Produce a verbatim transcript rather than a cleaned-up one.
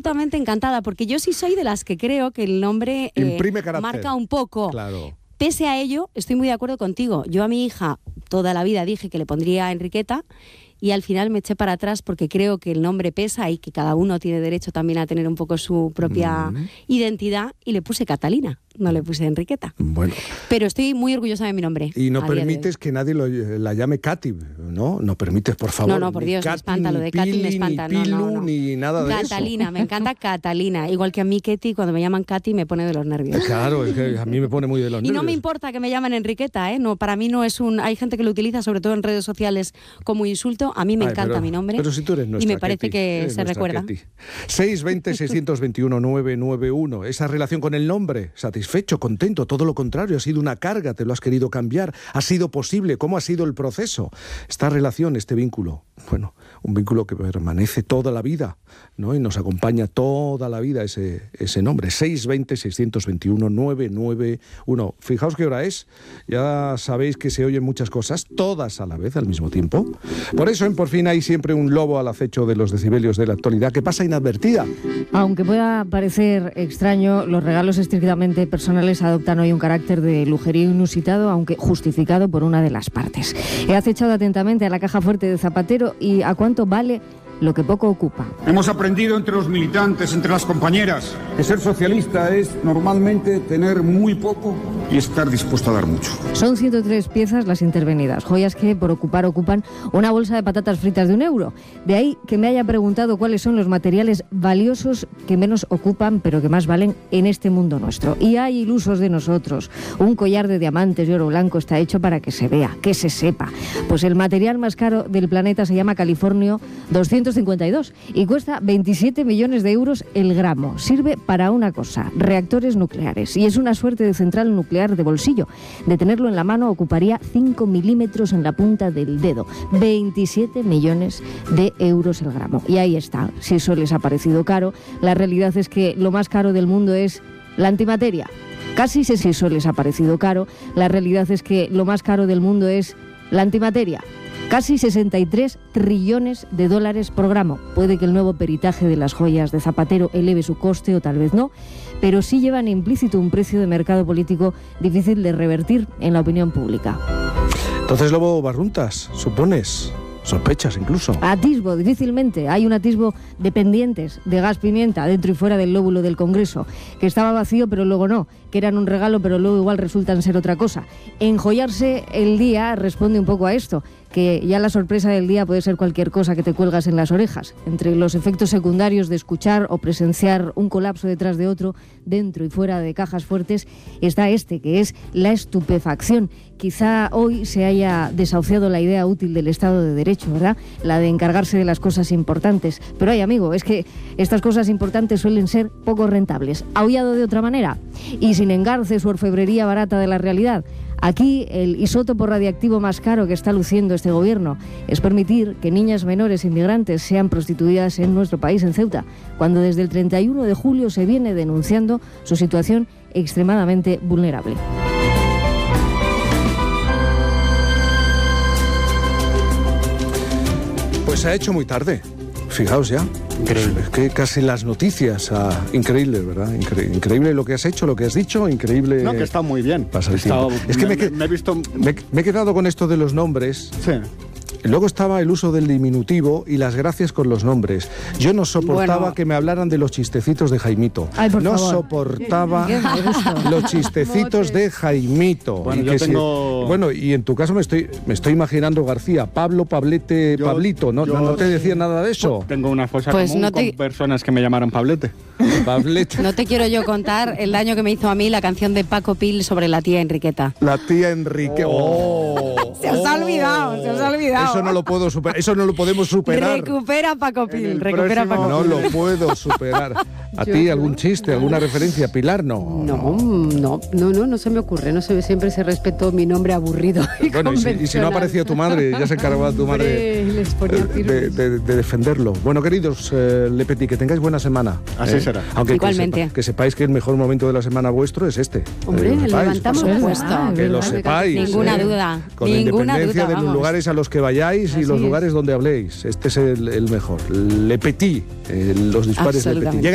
absolutamente encantada, porque yo sí soy de las que creo que el nombre eh, marca un poco. Claro. Pese a ello, estoy muy de acuerdo contigo. Yo a mi hija toda la vida dije que le pondría Enriqueta y al final me eché para atrás porque creo que el nombre pesa y que cada uno tiene derecho también a tener un poco su propia mm. identidad, y le puse Catalina, no le puse Enriqueta. Bueno. Pero estoy muy orgullosa de mi nombre. Y no permites que nadie lo, la llame Katy, ¿no? No permites, por favor. No, no, por Dios, Katy, me espanta, lo de Katy Pili, me espanta. Ni no, Pilu, no, no. ni nada de Catalina, eso. Catalina, me encanta Catalina. Igual que a mí, Ketty, cuando me llaman Katy me pone de los nervios. Claro, es que a mí me pone muy de los nervios. Y no me importa que me llamen Enriqueta, ¿eh? No, para mí no es un... Hay gente que lo utiliza, sobre todo en redes sociales, como insulto. A mí me Ay, encanta pero, mi nombre. Pero si tú eres nuestra, y me parece Ketty, que se recuerda. seis veinte, seiscientos veintiuno, novecientos noventa y uno. Esa relación con el nombre, satisfecho, contento, todo lo contrario, ha sido una carga, te lo has querido cambiar, ha sido posible, ¿cómo ha sido el proceso? Esta relación, este vínculo, bueno, un vínculo que permanece toda la vida, ¿no? Y nos acompaña toda la vida ese, ese nombre. seis veinte, seiscientos veintiuno, novecientos noventa y uno. Fijaos qué hora es, ya sabéis que se oyen muchas cosas, todas a la vez, al mismo tiempo. Por eso en Por Fin hay siempre un lobo al acecho de los decibelios de la actualidad que pasa inadvertida. Aunque pueda parecer extraño, los regalos estrictamente personales adoptan hoy un carácter de lujerío inusitado, aunque justificado por una de las partes. He acechado atentamente a la caja fuerte de Zapatero y a cuánto vale lo que poco ocupa. Hemos aprendido entre los militantes, entre las compañeras, que ser socialista es normalmente tener muy poco y estar dispuesto a dar mucho. Son ciento tres piezas las intervenidas, joyas que por ocupar ocupan una bolsa de patatas fritas de un euro. De ahí que me haya preguntado cuáles son los materiales valiosos que menos ocupan pero que más valen en este mundo nuestro. Y hay ilusos de nosotros. Un collar de diamantes y oro blanco está hecho para que se vea, que se sepa. Pues el material más caro del planeta se llama Californio doscientos cincuenta y dos y cuesta veintisiete millones de euros el gramo. Sirve para una cosa, reactores nucleares, y es una suerte de central nuclear de bolsillo. De tenerlo en la mano ocuparía cinco milímetros en la punta del dedo. veintisiete millones de euros el gramo. Y ahí está. Si eso les ha parecido caro, la realidad es que lo más caro del mundo es la antimateria. Casi si eso les ha parecido caro, la realidad es que lo más caro del mundo es la antimateria. Casi sesenta y tres trillones de dólares por gramo. Puede que el nuevo peritaje de las joyas de Zapatero eleve su coste o tal vez no, pero sí llevan implícito un precio de mercado político difícil de revertir en la opinión pública. Entonces, Lobo Barruntas, supones, sospechas incluso. Atisbo, difícilmente. Hay un atisbo de pendientes de gas pimienta dentro y fuera del lóbulo del Congreso, que estaba vacío pero luego no, que eran un regalo pero luego igual resultan ser otra cosa. Enjollarse el día responde un poco a esto, que ya la sorpresa del día puede ser cualquier cosa que te cuelgas en las orejas. Entre los efectos secundarios de escuchar o presenciar un colapso detrás de otro, dentro y fuera de cajas fuertes, está este, que es la estupefacción. Quizá hoy se haya desahuciado la idea útil del Estado de Derecho, ¿verdad? La de encargarse de las cosas importantes. Pero ay, amigo, es que estas cosas importantes suelen ser poco rentables. Aullado de otra manera y sin engarces u orfebrería barata de la realidad. Aquí el isótopo radiactivo más caro que está luciendo este gobierno es permitir que niñas menores inmigrantes sean prostituidas en nuestro país, en Ceuta, cuando desde el treinta y uno de julio se viene denunciando su situación extremadamente vulnerable. Pues se ha hecho muy tarde, fijaos ya. Increíble. Es que casi las noticias, ah, increíble, ¿verdad? Incre- increíble lo que has hecho, lo que has dicho, increíble. No, que está muy bien. Pasa el Estado, tiempo. Es que me, me, que, me he visto... me, me he quedado con esto de los nombres. Sí. Luego estaba el uso del diminutivo y las gracias con los nombres. Yo no soportaba Bueno. que me hablaran de los chistecitos de Jaimito. Ay, por no favor. soportaba los chistecitos de Jaimito. Bueno, y yo que tengo- si- bueno, y en tu caso me estoy, me estoy imaginando García, Pablo, Pablete, Yo- Pablito. ¿No, yo no, no te sí. decía nada de eso? Tengo una fosa Pues común no te- con personas que me llamaron Pablete. Pablete. No te quiero yo contar el daño que me hizo a mí la canción de Paco Pil sobre la tía Enriqueta. La tía Enrique. Oh. Se os ha olvidado, se os ha olvidado. Eso no lo puedo superar, eso no lo podemos superar. Recupera Paco En Pil, el recupera próximo- Paco No Pil. lo puedo superar. ¿A ti algún chiste, alguna referencia? Pilar, no. No, no, no, no, no se me ocurre. No se, siempre se respetó mi nombre aburrido y Bueno, y si, y si no ha convencional. aparecido tu madre, ya se encargaba tu madre Hombre, les ponía eh, de, firmes. de- de defenderlo. Bueno, queridos eh, Le Petit, que tengáis buena semana. Así será. Aunque Igualmente. Que, sepa- que sepáis que el mejor momento de la semana vuestro es este. Hombre, Que lo sepáis, levantamos por el favor. puesto. Que lo ¿verdad? sepáis. Ninguna ¿eh? duda, Con ninguna independencia duda, de los vamos. lugares a los que vayáis y Así los es. lugares donde habléis. Este es el, el mejor. Le Petit, eh, los dispares Le Petit. Absolutamente. Llega